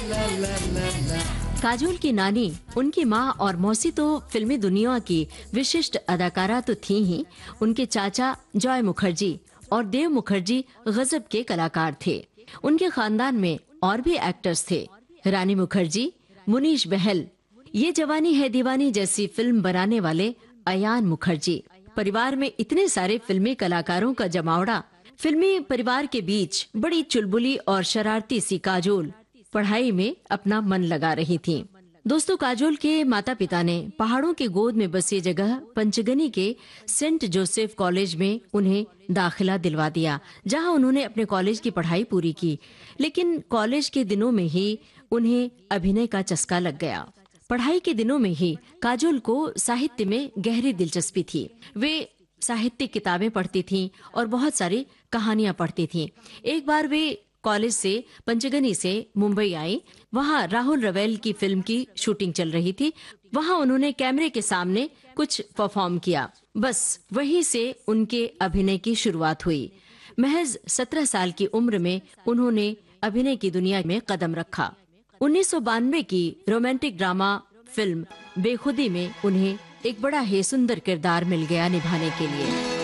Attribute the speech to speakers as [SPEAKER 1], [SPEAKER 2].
[SPEAKER 1] काजोल की नानी, उनकी माँ और मौसी तो फिल्मी दुनिया की विशिष्ट अदाकारा तो थी ही, उनके चाचा जॉय मुखर्जी और देव मुखर्जी गजब के कलाकार थे। उनके खानदान में और भी एक्टर्स थे, रानी मुखर्जी, मुनीश बहल, ये जवानी है दीवानी जैसी फिल्म बनाने वाले अयान मुखर्जी। परिवार में इतने सारे फिल्मी कलाकारों का जमावड़ा। फिल्मी परिवार के बीच बड़ी चुलबुली और शरारती सी काजोल पढ़ाई में अपना मन लगा रही थी। दोस्तों, काजोल के माता पिता ने पहाड़ों के गोद में बसी जगह पंचगनी के सेंट जोसेफ कॉलेज में उन्हें दाखिला दिलवा दिया, जहां उन्होंने अपने कॉलेज की पढ़ाई पूरी की। लेकिन कॉलेज के दिनों में ही उन्हें अभिनय का चस्का लग गया। पढ़ाई के दिनों में ही काजोल को साहित्य में गहरी दिलचस्पी थी। वे साहित्यिक किताबें पढ़ती थीं और बहुत सारी कहानियां पढ़ती थीं। एक बार वे कॉलेज से पंचगनी से मुंबई आई। वहां राहुल रवेल की फिल्म की शूटिंग चल रही थी। वहां उन्होंने कैमरे के सामने कुछ परफॉर्म किया। बस वहीं से उनके अभिनय की शुरुआत हुई। महज 17 साल की उम्र में उन्होंने अभिनय की दुनिया में कदम रखा। 1992 की रोमांटिक ड्रामा फिल्म बेखुदी में उन्हें एक बड़ा ही सुंदर किरदार मिल गया निभाने के लिए।